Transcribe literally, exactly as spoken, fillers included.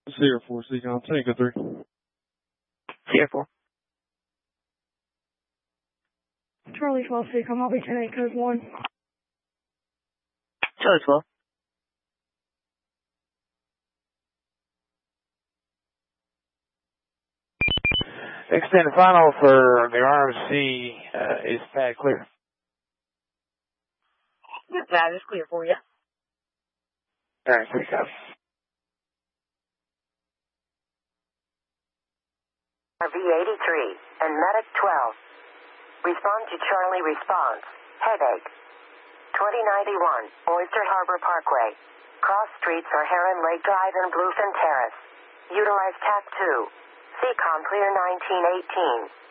Sierra four, Seacom, Tango three. Sierra four. Charlie twelve, Seacom, I'll be ten eight, code one. Charlie twelve. Extended final for the R M C uh, is pad clear. Good pad is clear for you. All right, three copy. V eighty-three and Medic twelve. Respond to Charlie response. Headache. twenty ninety-one, Oyster Harbor Parkway. Cross streets are Heron Lake Drive and Bluefin Terrace. Utilize T A C two. Seacom clear nineteen eighteen.